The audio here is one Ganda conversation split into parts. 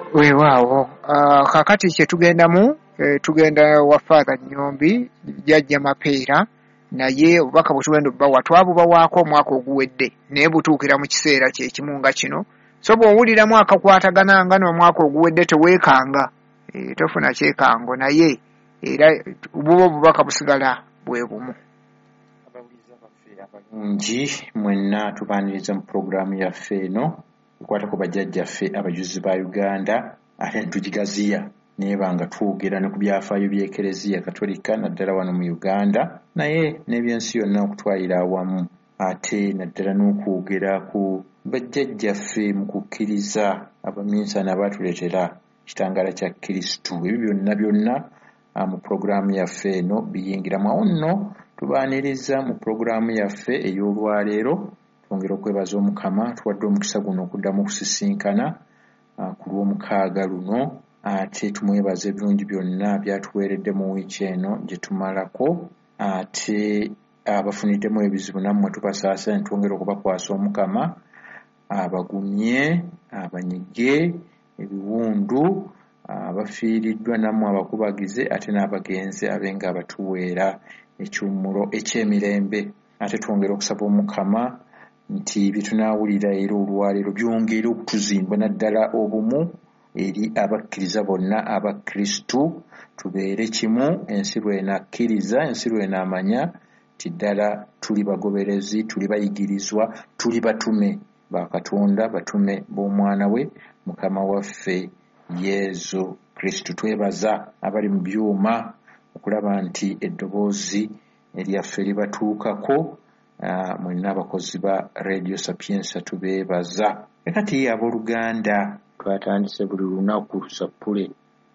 Weewaawo kakati kye tugendamu tugenda wa Father Nyombi Jjajja Mapeera naye obubaka bwe tugenda obbawa twabubawaako omwaka oguwedde naye butuukira mu kiseera kye kimu nga kino so bw'owuliramu akakwatagana nga n'omwaka oguwedde teweekanga tofuna kyekango naye era buba obubaka busigala bwe bumu. Abawuliza baffe abalungi mwenna tubaaniriza mu pulogulaamu yaffe eno ekwata ku bajjajjaffe abajulizi ba Uganda ate netugigaziya naye banga twogera ne ku byafaayo by'Ekereziya Katolika naddala wano mu Uganda naye n'ebyensi yonna okutwalira awamu ate naddala n'okwogera ku bajjajjaffe mu kukkiriza abaminsana baatuleetera kitangaala kya Kristu. Ebyo byonna mu pulogulaamu yaffe eno biyingiramu. Awo nno tubaaniriza mu pulogulaamu yaffe ey'olwaleero twongera okwebaza Omukama tuwadde omukisa guno okuddamu okusisinkana ku lw'omukaaga luno ate tumwebaza ebirungi byonna byatuweeredde mu wiiki eno gye tumalako ate abafuniddemu ebizibu nammwe tubasaasanya twongera okubakwasa Omukama abagumye abanyige ebiwundu abafiiriddwa nammwe abakubagize ate n'abagenzi abenga abatuweera ekiwummulo eky'emirembe ate twongera okusaba Omukama nti byetunaawulira era olwaleero byongere okutuzimba naddala obumu eri abakkiriza bonna aba Kristu tubeere kimu ensi lw'enakkiriza ensi lw'enamanya ti ddala tuli bagoberezi tuli bayigirizwa tuli batume ba Katonda batume b'omwana we Mukama waffe Yesu Kristu. Twebaza abali mu byuma okulaba nti eddoboozi eryaffe libatuukako mwenna abakozi ba Radio Sapienza tubeebaza. Kati abooluganda twatandise buli lunaku sappule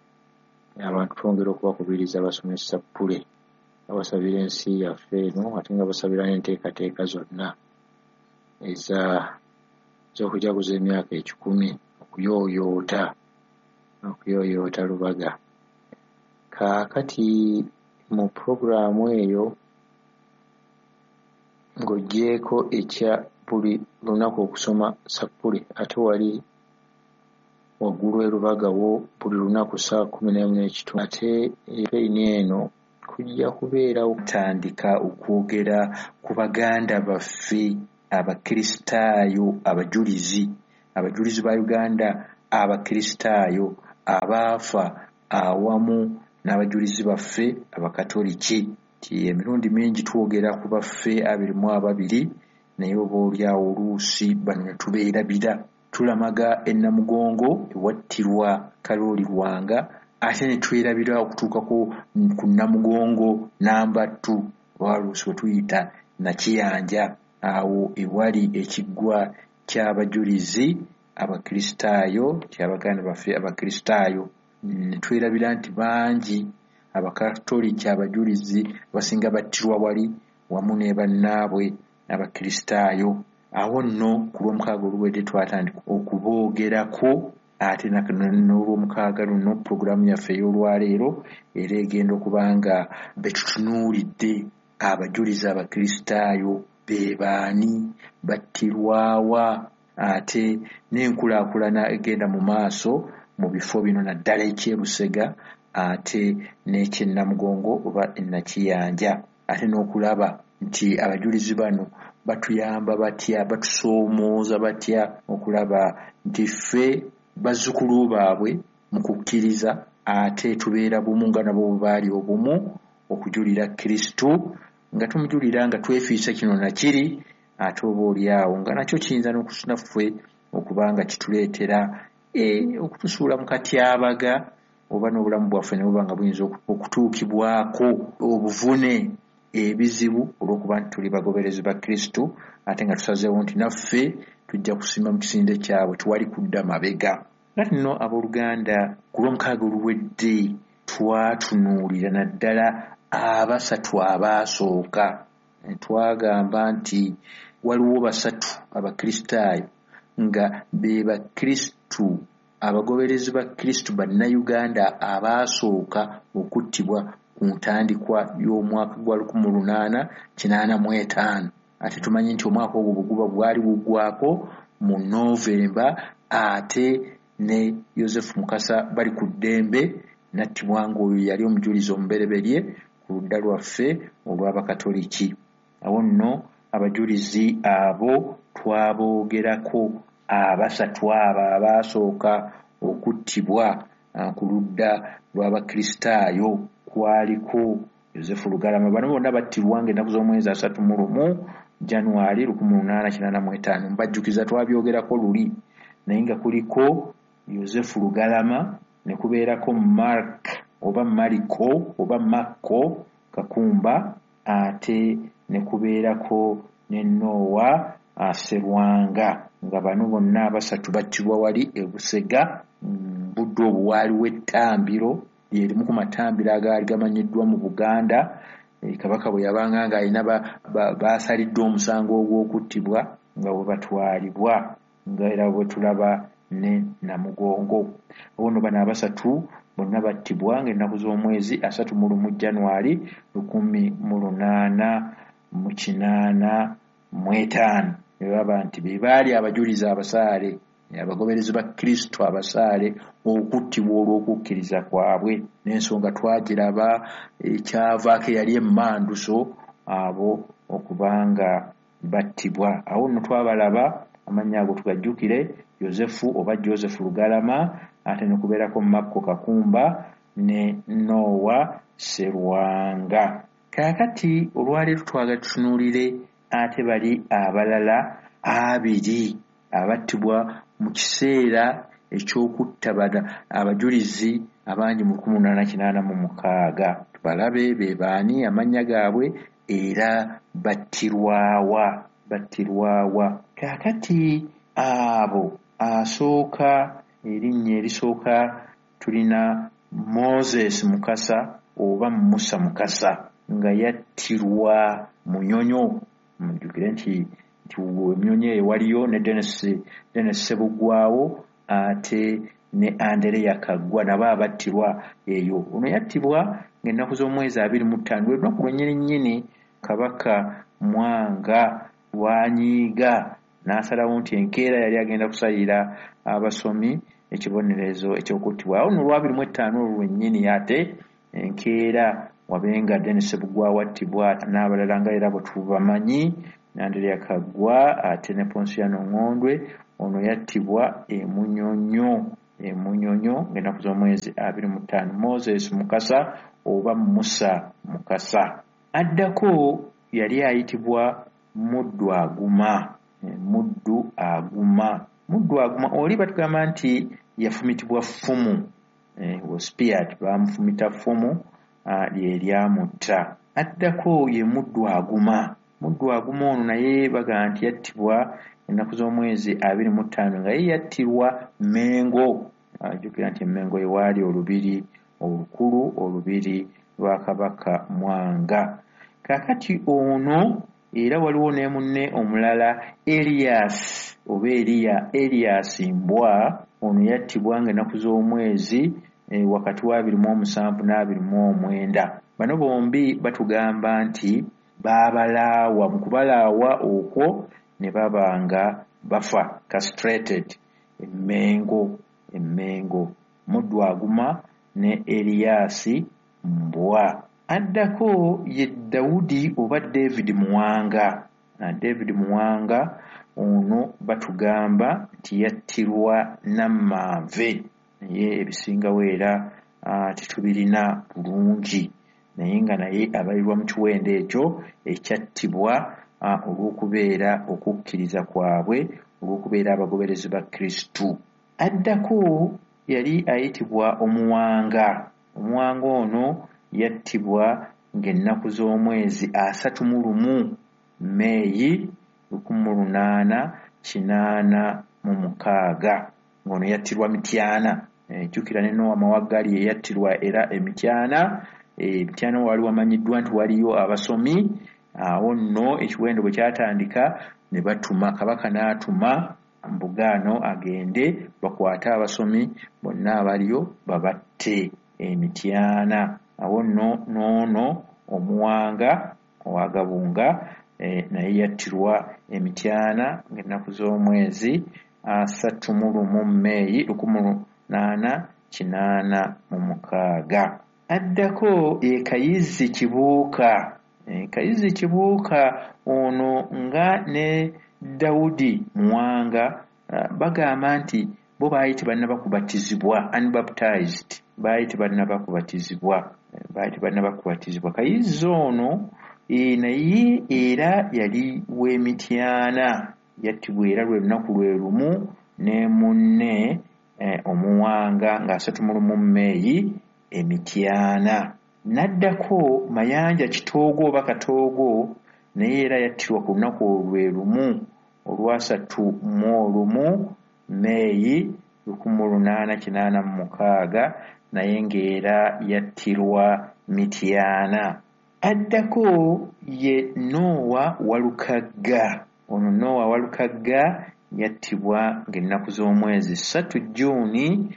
abantu twongera okubakubiriza basome sappule abasabira ensi yaffe eno ate nga basabira n'enteekateeka zonna ez'okujaguza emyaka 10 okuyooyoota lubaga. Kaakati mu pulogulaamu eyo ng'oggyeko ekya buli lunaku okusoma sappule ate wali waggulu erubagawo buli lunaku saa 11:30 ate epeini eno kujja kubeera okutandika okwogera ku baganda baffe abakristaayo abajulizi ba Uganda abakristaayo abaafa awamu n'abajulizi baffe abakatoliki. Emirundi mingi twogera ku baffe 22 naye oba oliawo oluusi bano ne tubeerabira tulamaga ennamugongo ewattirwa Kalooli Lwanga ate ne twerabira okutuuka ku namugongo Nambattu olwaluusi we tuyita Nakiyanja awo ewali ekiggwa ky'abajulizi abakristaayo ky'abaganda baffe abakristaayo ne twerabira nti bangi abakatoliki abajulizi basinga battirwa wali wamu ne bannaabwe abakristaayo. Awo nno ku lw'omukaaga oluwedde twatandika okuboogerako ate n'olw'omukaaga luno pulogulaamu yaffe ey'olwaleero era egenda okuba nga betutunuulidde abajulizi abakristaayo be baani battirwawa ate n'enkulaakulana egenda mu maaso mu bifo bino naddala eky'Ebusega ate n'ekyennamugongo oba Nakiyanja ate n'okulaba nti abajulizi bano batuyamba batya batusoomooza batya okulaba nti ffe bazzukulu baabwe mu kukkiriza ate tubeera bumu nga nabo bwe baali obumu okujulira Kristu nga tumujulira nga twefiisa kino nakiri ate oba oliawo nga nakyo kiyinza n'okusunaffe okuba nga kituleetera okutusuula mu katyabaga oba n'obulamu bwaffe ne buba nga buyinza okutuukibwako obuvune ebizibu olw'okuba nti tuli bagoberezi ba Kristu ate nga tusazeewo nti naffe tujja kusimba mu kisinde kyabwe tuwali kudda mabega. Kati nno abooluganda ku lw'omukaaga oluwedde twatunuulira naddala abasatu abaasooka twagamba nti waliwo basatu abakristaayo nga be bakristu abagoberezi ba Kristu bannayuganda abaasooka okuttibwa ku ntandikwa y'omwaka gwa 1885 ate tumanyi nti omwaka ogwo guba bwali guggwako mu Novemba ate ne Yosefu Mukasa bali ku ddembe nattibwa ng'oyo yali omujulizi omubereberye ku ludda lwaffe olw'Abakatoliki. Awo nno abajulizi abo twaboogerako abasatu abo abaasooka okuttibwa ku ludda lw'Abakristaayo. Kwaliko Yosefu Lugalama. Bano bonna battirwa ng'ennaku z'omwezi 31 January 1885. Mbajjukiza twabyogerako luli, naye nga kuliko Yosefu Lugalama ne kubeerako Mark oba Mariko oba Makko Kakumba, ate ne kubeerako ne Noah Serwanga, nga bano bonna abasatu battirwa wali e Busega budde obwo waaliwo ettambiro lyerimu ku matambiro agaali gamanyiddwa mu Buganda. Kabaka bwe yabanga ng'alina baasaliddwa omusango ogw'okuttibwa nga bwe batwalibwa, nga era bwe tulaba ne Namugongo. Ono bano abasatu bonna battibwa ng'ennaku z'omwezi 31 January 1885. Baba nti be baali abajulizi abasaale, abagoberezi ba Kristo abasaale okuttibwa olw'okukkiriza kwabwe, n'ensonga twagiraba ekyavaako eyali emmanduso abo okubanga battibwa. Awo nno twabalaba amannya ago tugajjukire: Yosefu oba Joseph Lugalama, ate ne kubeerako Makko Kakumba ne Noah Serwanga. Kaakati olwaleero twagala tutunuulire ate bali abalala abiri abattibwa mu kiseera eky'okutta abajulizi abangi mu 1886. Tubalabe be baani, amannya gaabwe, era battirwawa. Kaakati abo asooka, erinnya erisooka tulina Moses Mukasa oba Musa Mukasa, nga yattirwa Munyonyo. Mujjukire nti Munyonyo eyo waliyo ne Dennis Sebugwawo ate ne Andereya Kaggwa, nabo abattirwa eyo. Ono yattibwa ng'ennaku z'omwezi 25 lw'ennaku lwennyini Kabaka Mwanga lwanyiiga, n'asalawo nti enkeera yali agenda kusalira abasomi ekibonerezo ekyokuttibwa. Awo nolwa 25 olwo lwennyini ate enkeera wabenga Dennis Sebugwawo attibwa, n'abalala nga era bwe tubamanyi, Andereya Kaggwa ate ne Ponsiano Ngondwe. Ono yattibwa Munyonyo ng'ennaku z'omwezi 25. Moses Mukasa oba Musa Mukasa. Addako yali ayitibwa Muddu Aguma. Oli batugamba nti yafumitibwa ffumu, was speared, bamufumita ffumu lyeryamutta. Addako ye Muddu Aguma. Muddu Aguma ono naye baga nti yattibwa ennaku z'omwezi 25 nga ye yattirwa Mengo. Ajjukira nti Mengo yewaali olubiri olukulu, olubiri lwa Kabaka Mwanga. Kaakati ono era waliwo ne munne omulala Elias oba Elias Mbwa. Ono yattibwa ng'ennaku z'omwezi wakati wa 27 n'29. Bano bombi batugamba nti baabalaawa, mu kubalaawa okwo ne babanga bafa, castrated. Emmengo. Muddu Aguma ne Elias Mbwa. Addako ye Daudi oba David Muwanga. David Muwanga ono batugamba nti yattirwa Nammanve, naye ebisingawo era tetubirina bulungi, naye nga naye abalirwa mu kiwendo ekyo ekyattibwa olw'okubeera okukkiriza kwabwe, olw'okubeera abagoberezi ba Kristu. Addako yali ayitibwa Omuwanga. Omuwanga ono yattibwa ng'ennaku z'omwezi 31 Meeyi 1886. Ng'ono yattirwa Mityana. Jjukira ne Noah Mawaggali ye yattirwa era Mityana. Mityana wali wamanyiddwa nti waliyo abasomi. Awo nno ekiwendo bwe kyatandika ne batuma, Kabaka n'atuma Mbugano agende bakwate abasomi bonna abaliyo babatte Mityana. Awo nno Omuwanga owagabunga naye yattirwa Mityana ng'ennaku z'omwezi 31 Meeyi 1886. Addako Kayizi Kibuuka. Kayizi Kibuuka ono nga ne Daudi Muwanga bagamba nti bo baayitibwa bannabakubatizibwa, unbaptized, baayitibwa bannabakubatizibwa. Kayizi ono naye era yali w'Emityana, yattibwa era lwe lunaku lwe lumu ne munne Omuwanga nga 31 Meeyi Emityana. Naddako Mayanja Kitoogo oba Katoogo naye era yattirwa ku lunaku lwe lumu olwa 31 Meeyi 1886 naye ng'era yattirwa Mityana. Addako ye Noah Walukagga. Ono Noah Walukagga yattibwa ng'ennaku z'omwezi 3 Juuni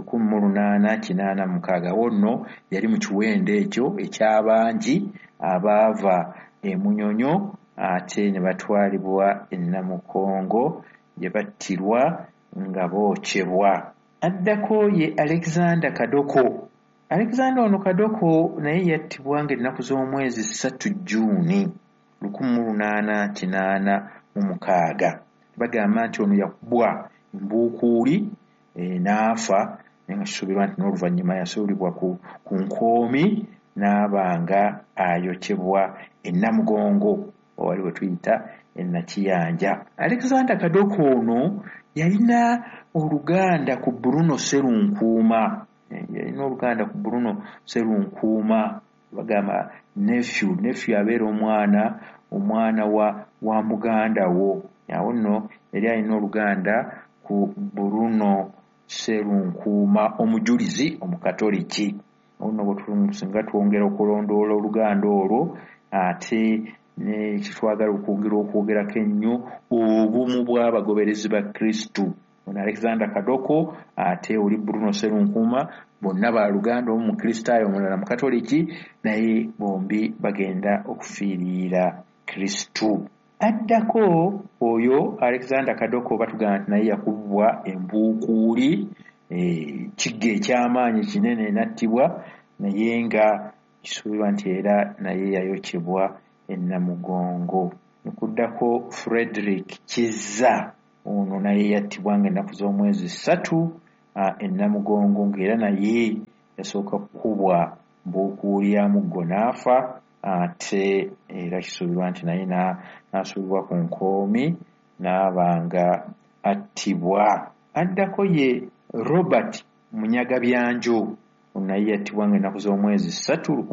1886. Ono yali mu kiwendo ekyo eky'abangi abaava e Munyonyo ate ne batwalibwa e Namukongo gye battirwa nga bookyebwa. Addako ye Alexander Kadoko. Alexander ono Kadoko naye yattibwa ng'ennaku z'omwezi 3 Juuni 1886. Bagamba nti ono yakubwa embuukuuli n'afa, naye nga kisuubirwa nti n'oluvannyuma yasuulibwa ku nkoomi n'aba nga ayokyebwa e Namugongo wali we tuyita e Nakiyanja. Alexander Kadoko ono yalina oluganda ku Bruno Serunkuuma. Bagamba nephew abeera omwana wa muganda wo. Awo nno yali alina oluganda ku Bruno Serunkuuma omujulizi omukatoliki. Ono bwetusinga twongera okulondoola oluganda olwo ate ne kitwagala okwogerako ennyo obumu bw'abagoberezi ba Kristu. Ono Alexander Kadoko ate oli Bruno Serunkuuma bonna ba luganda omu Mukristaayo omulala Mukatoliki, naye bombi bagenda okufiirira Kristu. Addako oyo Alexander Kadoko batugamba nti naye yakubwa embuukuuli, kigga eky'amaanyi kinene nattibwa, naye nga kisuubirwa nti era naye yayokyebwa e Namugongo. Nikuddako Frederick Kizza. Ono naye yattibwa ng'ennaku z'omwezi 3 e Namugongo ng'era naye yasooka kukubwa mbuukuuli ya muggo n'afa, ate era kisuubirwa nti naye n'asuulibwa ku nkoomi n'aba nga attibwa. Addako ye Robert Munyagabyanjo. Ono naye yattibwa ng'ennaku z'omwezi 3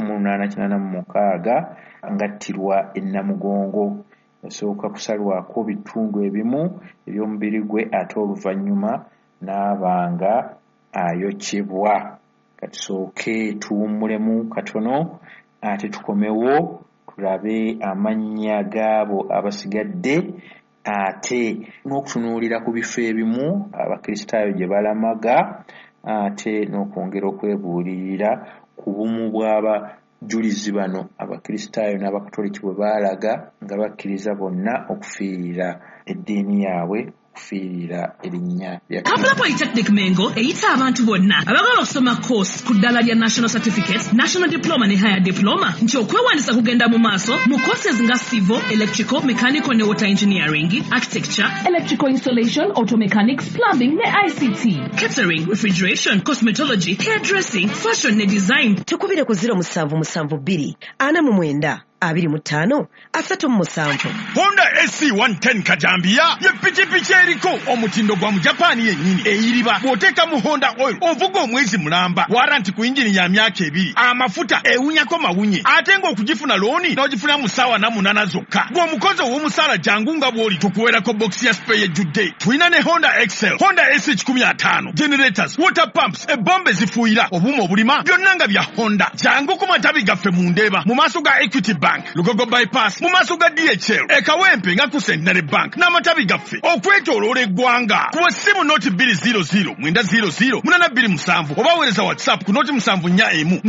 1886 ng'attirwa e Namugongo. Yasooka kusalwako bitundu ebimu eby'omubiri gwe ate oluvannyuma n'aba nga ayokyebwa. Katusooke tuwummulemu katono ate tukomewo tulabe amannya g'abo abasigadde ate n'okutunuulira ku bifo ebimu Abakristaayo gye balamaga, ate n'okwongera okwebuulirira ku bumu bw'abajulizi bano Abakristaayo n'Abakatoliki bwe baalaga nga bakkiriza bonna okufiirira eddiini yaabwe, okufiirira erinnya lya Kampala Polytechnic Mengo eyita abantu bonna abagala okusoma course ku ddala lya National Certificate, National Diploma ne Higher Diploma nti okwewandiisa kugenda mu maaso mu courses nga Civil, Electrical, Mechanical ne Water Engineering, Architecture, Electrical Installation, Auto Mechanics, Plumbing ne ICT, Catering, Refrigeration, Cosmetology, Hairdressing, Fashion ne Design. Tukubire ku 0772 49 25 37. Honda SC110 Kajambia ye pikipiki eriko omutindo gwa mu Japan yennyini eyiriba bw'oteeka mu Honda Oil ovuga omwezi mulamba, waranti ku injini ya myaka 2, amafuta ewunyako mawunye, ate ng'okugifuna looni n'ogifuna mu ssaawa 8 zokka. Bw'omukozi ow'omusaala jangu nga bw'oli tukuweerako bokisi ya spare ejjudde. Tulina ne Honda Excel, Honda SH15, generators, water pumps, ebbombe zifuuyira, obuuma obulima byonna nga bya Honda. Jangu ku matabi gaffe mu Ndeeba mu maaso ga Equity Bank. Bank Lugogo bypass mu maaso ga DHL ekawempe nga ku Centenary Bank n'amatabi gaffe okwetooloola eggwanga ku ssimu noti 200 mwenda 00 827 oba weereza WhatsApp ku noti 741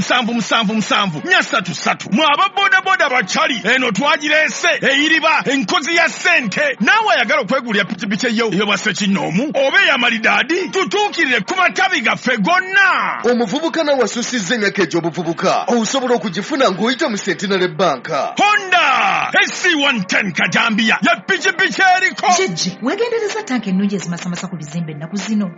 777 433 mu ababodaboda bachali eno twagireese eyiriba enkozi ya ssente naawe ayagala okwegulira pikipiki eyo bwase kinoomu oba ey'amalidaadi tutuukirire ku matabi gaffe gonna. Omuvubuka nawe asusizza emyaka egy'obuvubuka osobola okugifuna ng'oyita mu Centenary Bank. Honda SC110 Kajambia ya pikipiki eriko Jejje wegendereza tanka ennungi ezimasamasa ku bizimbe ennaku zino.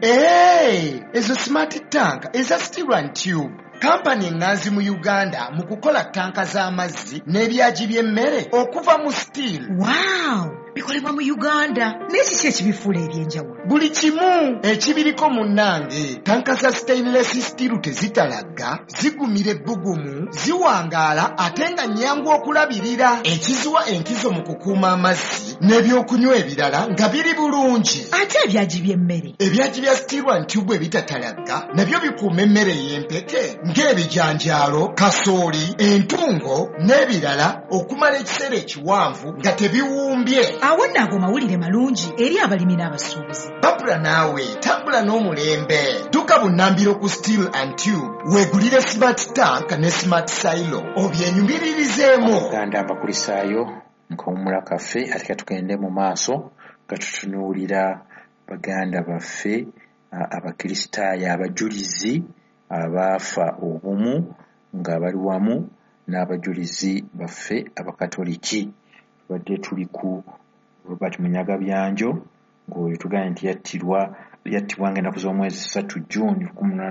Ezo smart tank eza steel and tube. Kampani enganzi mu Uganda mu kukola tanka z'amazzi n'ebyaji by'emmere okuva mu steel. Wow! Bikolebwa mu Uganda. N'ekiki ekibifuula ebyenjawulo? Buli kimu ekibiriko munnange. Tanka za stainless steel tezitalagga, zigumira ebbugumu, ziwangaala ate nga nnyangu okulabirira. Ekiziwa enkizo mu kukuuma amazzi n'ebyokunywa ebirala nga biri bulungi. Ate ebyaji by'emmere? Ebyaji bya steel and tube ebitatalagga nabyo bikuuma emmere y'empeke ng'ebijanjaalo, kasooli, entungo n'ebirala okumala ekiseera ekiwanvu nga tebiwumbye. Awo naago mawulire malungi eri abalimi n'abasuubuzi. Babula naawe tambula n'omulembe. Tuka bunnambiro ku steel and tube weegulire smart tank ne smart silo obyenyumiririzemu. Abaganda abakulisaayo nkawumula kaffe ate katugende mu maaso nga tutunuulira baganda baffe abakristaayo abajulizi abaafa obumu nga bali wamu n'abajulizi baffe abakatoliki. Tubadde tuli ku Robert Munyagabyanjo ng'oyo tugambye nti yattibwa ng'ennaku z'omwezi 3 June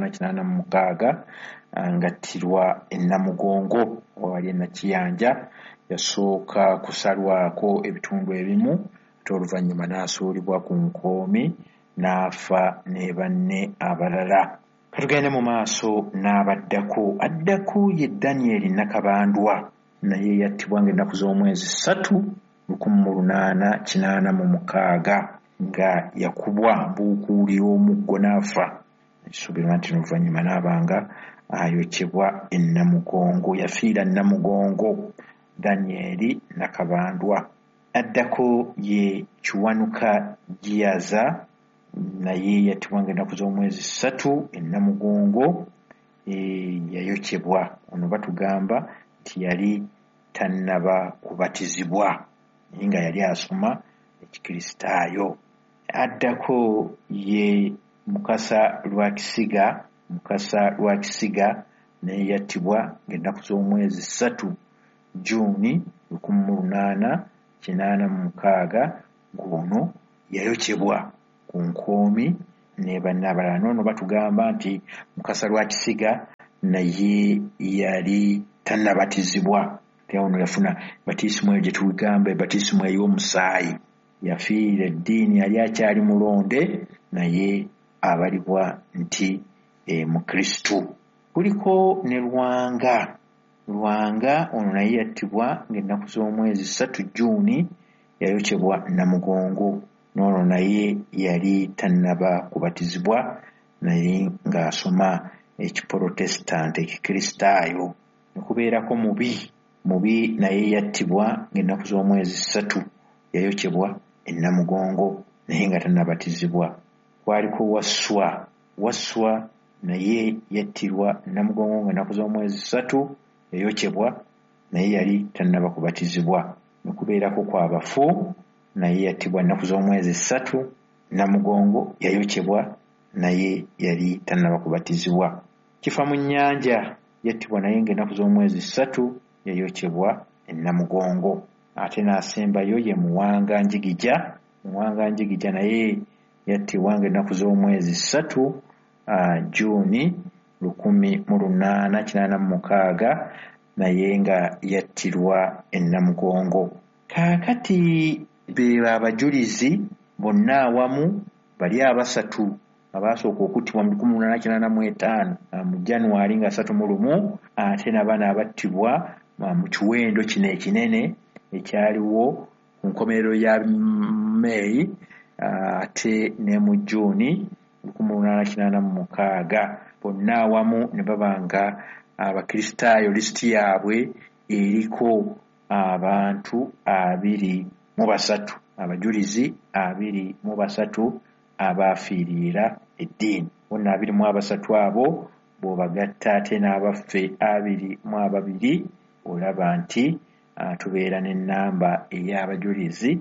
1886 ng'attirwa e Namugongo wali e Nakiyanja. Yasooka kusalwako ebitundu ebimu ate oluvannyuma n'asuulibwa ku Nkoomi n'afa ne banne abalala. Katugende mu maaso addako ye Daniel Nakabandwa naye yattibwa ng'ennaku z'omwezi 3 1886 nga yakubwa mbuukuuli omuggo n'afa. Ekisuubirwa nti n'oluvannyuma n'abanga ayokyebwa e Namugongo. Yafiira Namugongo Daniel Nakabandwa. Addako ye Kiwanuka Giyaza naye yattibwa ng'ennaku z'omwezi 3 e Namugongo yayokyebwa. Ono batugamba nti yali tannaba kubatizibwa naye nga yali asoma ekikristaayo. Addako ye Mukasa Lwakisiga naye yattibwa ng'ennaku z'omwezi 3 Juni 1886 ng'ono yayokyebwa ku Nkoomi ne banne abalala. Noono batugamba nti Mukasa Lwakisiga naye yali tannabatizibwa. Ono yafuna batisimu eyo gye tugamba batisimu ey'omusaayi. Yafiira eddiini yali akyali mulonde naye abalibwa nti Mukristu. Kuliko ne Lwanga ono naye yattibwa ng'ennaku z'omwezi 3 Juni yayokyebwa Namugongo. N'ono naye yali tannaba kubatizibwa naye ng'asoma ekiprotestant ekikristaayo. Nekubeerako mubi naye yattibwa ng'ennaku z'omwezi 3 yayokyebwa e Namugongo naye nga tannabatizibwa. Kwaliko Waswa naye yattirwa Namugongo ng'ennaku z'omwezi 3 yayokyebwa naye yali tannaba kubatizibwa. Nekubeerako Kwabafu naye yattibwa ennaku z'omwezi 3 Namugongo yayokyebwa naye yali tannaba kubatizibwa. Kifa mu Nnyanja yattibwa naye ng'ennaku z'omwezi 3 yayokyebwa e Namugongo. Ate n'asembayo ye Muwanga Njigija naye yattibwa ng'ennaku z'omwezi 3 Juni 1886 naye nga yattirwa e Namugongo. Kaakati be abajulizi bonna awamu bali abasatu abaasooka okuttibwa mu 1885 mu January nga 31 ate n'abaana abattibwa mu kiwendo kino ekinene ekyaliwo ku nkomerero ya May ate ne mu Juni 1886 bonna awamu ne baba nga abakristaayo lisiti yaabwe eriko abantu 23 abajulizi 23 abaafiirira eddiini. Bonna 23 abo bw'obagatta ate n'abaffe 22 olaba nti tubeera n'ennamba ey'abajulizi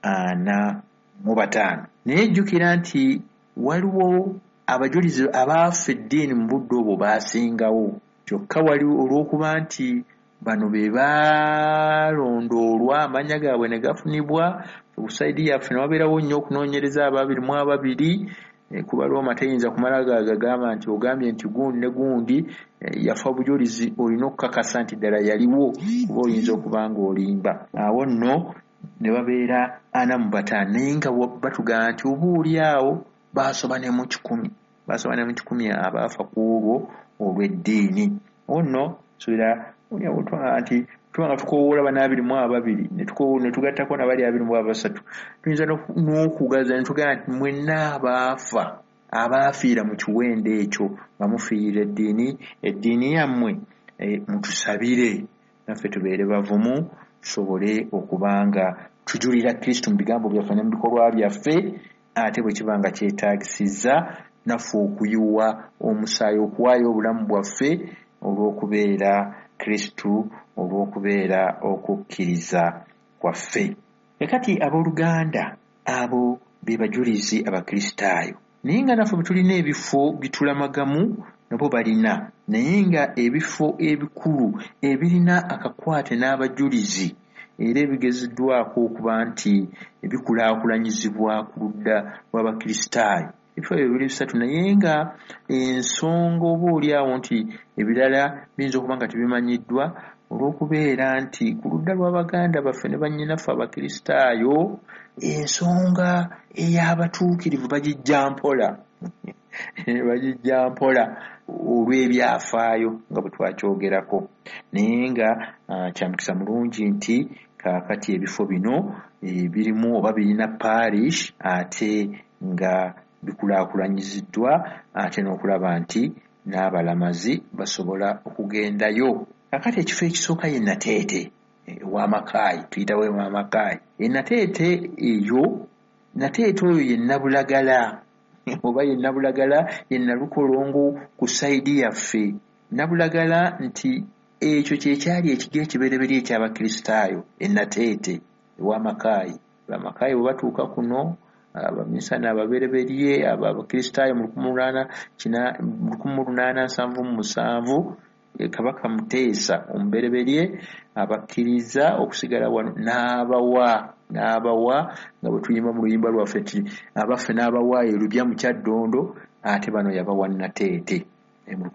45. Naye jjukira nti waliwo abajulizi abaafa eddiini mu budde obwo baasingawo, kyokka wali olw'okuba nti bano be baalondoolwa amannya gaabwe ne gafunibwa ku sayidi yaffe ne wabeerawo nnyo okunoonyereza 22 kuba Roma teyinza kumala gagamba nti ogambye nti gundi ne gundi yafa bujulizi, olina okukakasa nti ddala yaliwo kuba oyinza okuba ng'olimba. Awo nno ne babeera 45 naye nga batugamba nti obuuli awo baasoba ne mu 10 abaafa ku olwo olw'eddiini. Awo nno subira nti tubanga tukoowoola bana 22 ne tugattako nabali 23 tuyinza n'okugaza ne tugamba nti mwenna abaafiira mu kiwendo ekyo nga mufiirira eddiini yammwe mutusabire naffe tubeere bavumu tusobole okuba nga tujulira Kristo mu bigambo byaffe ne mu bikolwa byaffe, ate bwe kiba nga kyetaagisizza naffe okuyiwa omusaayi, okuwaayo obulamu bwaffe olw'okubeera Kristo, olw'okubeera okukkiriza kwaffe. Kati abooluganda abo be bajulizi abakristaayo, naye nga naffe bwe tulina ebifo bitulamagamu nabo balina, naye nga ebifo ebikulu ebirina akakwate n'abajulizi era ebigezeddwako okuba nti ebikulaakulanyizibwa ku ludda lw'abakristaayo, ebifo ebyo biri 3, naye nga ensonga oba oliawo nti ebirala biyinza okuba nga tebimanyiddwa olw'okubeera nti ku ludda lw'abaganda baffe ne bannyinaffe abakristaayo ensonga ey'abatuukirivu bagijja mpola olw'ebyafaayo nga bwe twakyogerako. Naye nga kya mukisa mulungi nti kaakati ebifo bino birimu oba birina parish ate nga bikulaakulanyiziddwa, ate n'okulaba nti n'abalamazi basobola okugendayo. Kakati ekifo ekisooka ye Nateete ew'Amakaayi, tuyitawo ew'Amakaayi. Nateete oyo ye Nabulagala oba ye Nabulagala ye Nalukolongo ku sayidi yaffe. Nabulagala nti ekyo kye kyali ekigo ekibereberye eky'abakristaayo Nateete ew'Amakaayi. Abamakaayi bwe batuuka kuno abamisana ababereberye abakristaayo mu 1877 Kabaka Muteesa omubereberye abakkiriza okusigala wano n'abawa nga bwe tuyimba mu luyimba lwaffe ti abaffe n'abawa erubya mu Kyaddondo, ate bano yabawa Nateete mu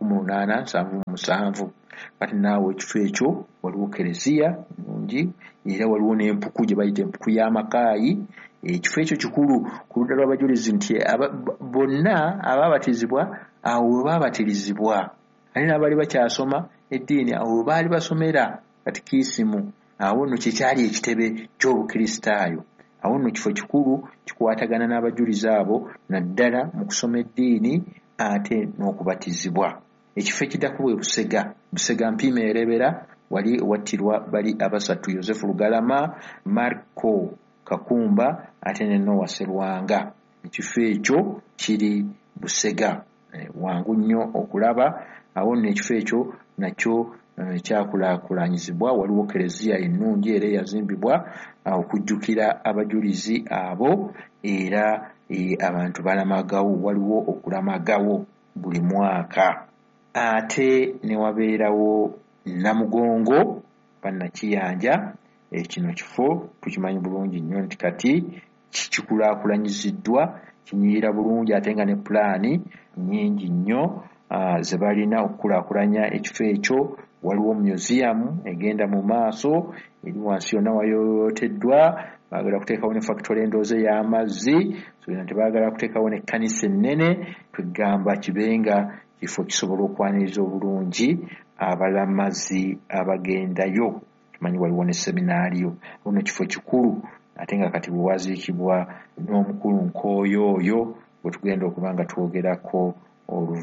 1877. Kati naawe ekifo ekyo waliwo kereziya nungi era waliwo n'empuku gye bayita empuku y'Amakaayi. Ekifo ekyo kikulu ku ludda lw'abajulizi nti bonna abaabatizibwa awo we baabatirizibwa, ate n'abaali bakyasoma eddiini awo we baali basomera katikiisimu. Awo nno kye kyali ekitebe ky'obukristaayo. Awo nno kifo kikulu kikwatagana n'abajulizi abo naddala mu kusoma eddiini ate n'okubatizibwa. Ekifo ekiddako bwe Busega Mpiima Erebera wali wattirwa bali abasatu: Yosefu Lugalama, Marco Kakumba ate ne Noah Sserwanga. Ekifo ekyo kiri Busega, wangu nnyo okulaba. Awo nno ekifo ekyo nakyo kyakulaakulanyizibwa. Waliwo kereziya ennungi era yazimbibwa okujjukira abajulizi abo, era abantu balamagawo, waliwo okulamagawo buli mwaka. Ate ne wabeerawo Namugongo Bannakiyanja. Kino kifo tukimanyi bulungi nnyo nti kati kikulaakulanyiziddwa, kinyiira bulungi ate nga ne pulaani nnyingi nnyo ze balina okukulaakulanya ekifo ekyo. Waliwo museum egenda mu maaso, eri wansi yonna wayooyooteddwa. Baagala kuteekawo ne factory endoozi ey'amazzi, so nti baagala kuteekawo n'ekkanisa ennene. Twegamba kibenga kifo kisobola okwaniriza obulungi abalamazi abagendayo. Tumanyi waliwo ne seminaariyo. Ono kifo kikulu ate nga kati bwe waziikibwa n'omukulu Nkooyo oyo bwe tugenda okuba nga twogerako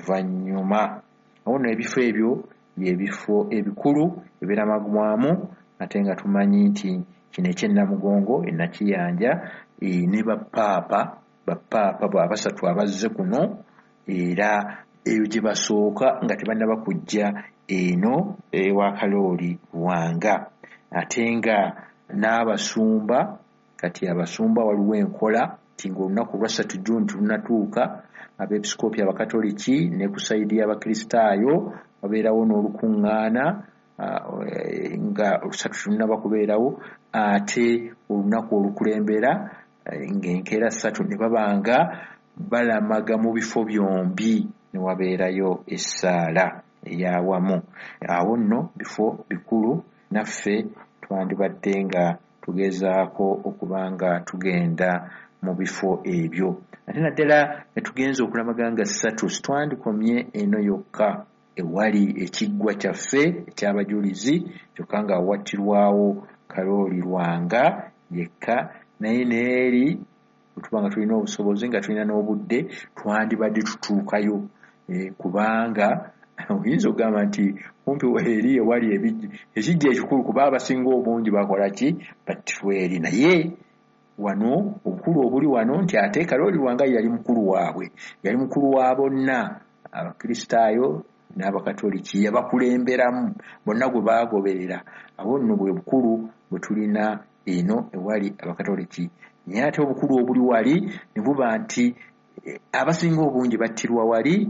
oluvannyuma. Awo nno ebifo ebyo byebifo ebikulu ebiramagwamu ate nga tumanyi nti kino ekyennamugongo enakiyanja ne bapaapa abasatu abazze kuno, era eyo gye basooka nga tebannaba kujja eno ewa Kalooli Lwanga. Ate nga n'abasumba, kati abasumba waliwo enkola nti ng'olunaku lwa 3 June tulunatuuka, abeepisikoopi abakatoliki ne ku sayidi y'abakristaayo wabeerawo n'olukuŋŋaana nga 3 tulunaba kubeerawo, ate olunaku olukulembera ng'enkeera 3 ne babanga balamaga mu bifo byombi ne wabeerayo essaala ey'awamu. Awo nno bifo bikulu, naffe twandibadde nga tugezaako okuba nga tugenda mu bifo ebyo. Ate naddala ne tugenza okulamaga nga 3 sitwandikomye eno yokka ewali ekiggwa kyaffe eky'abajulizi, kyokka nga awattirwawo Kalooli Lwanga yekka, naye n'eri bwetuba nga tulina obusobozi nga tulina n'obudde twandibadde tutuukayo, kubanga oyinza okugamba nti kumpi eri ewali ekijja ekikulu, kuba abasinga obungi bakola ki, battirweri. Naye wano obukulu obuli wano nti ate Kalooli Lwanga yali mukulu waabwe, yali mukulu wa bonna abakristaayo n'abakatoliki, yabakulemberamu bonna gwe baagoberera. Awo nno bwe bukulu bwe tulina eno ewali abakatoliki. Naye ate obukulu obuli wali ne buba nti abasinga obungi battirwa wali,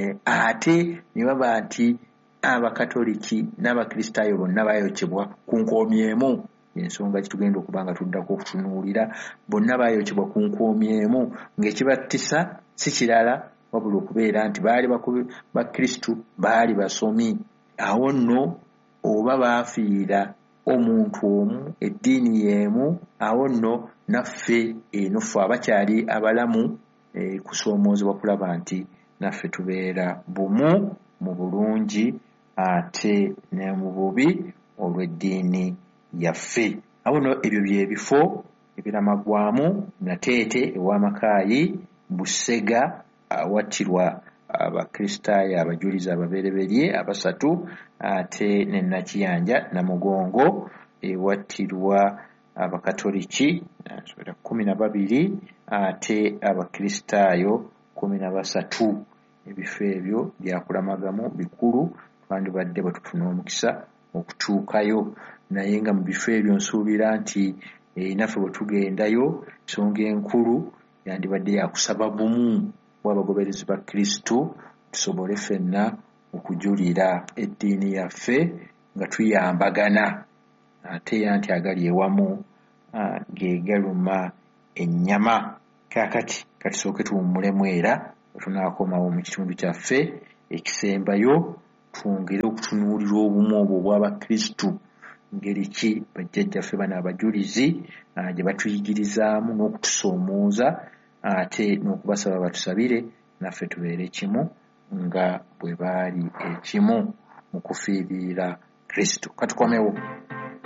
ate ne baba nti abakatoliki n'abakristaayo bonna baayokebwa ku nkoomyemu. Ensonga kitugenda okuba nga tuddako okutunuulira, bonna baayokebwa ku nkoomyemu, ng'ekibattisa si kirala wabula okubeera nti baali bakristu, baali basomi. Awo nno oba baafiira omuntu omu, eddiini y'emu, awo nno naffe eno ffe abakyali abalamu kusoomoozebwa kulaba nti naffe tubeera bumu mu bulungi ate ne mu bubi olw'eddiini yaffe. Awo nno ebyo byebifo ebiramagwamu Nateete ew'Amakaayi, Busega awattirwa abakristaayo abajulizi ababereberye 3, ate ne Nakiyanja Namugongo ewattirwa abakatoliki 12, ate abakristaayo 13. Ebifo ebyo byakulamagamu bikulu, twandibadde bwe tufuna omukisa okutuukayo. Naye nga mu bifo ebyo nsuubira nti naffe bwe tugendayo, ensonga enkulu yandibadde yakusaba bumu bw'abagoberezi ba Kristo, tusobole ffenna okujulira eddiini yaffe nga tuyambagana, ate yanti agali ewamu geegaluma ennyama. Kaakati katusooke tuwummulemu era tunaakomawo mu kitundu kyaffe ekisembayo, twongere okutunuulira obumu obwo obw'Abakristu, ngeri ki bajjajjaffe bano abajulizi gye batuyigirizaamu n'okutusoomooza, ate n'okubasaba batusabire naffe tubeere kimu nga bwe baali ekimu mu kufiirira Kristo. Katukomewo.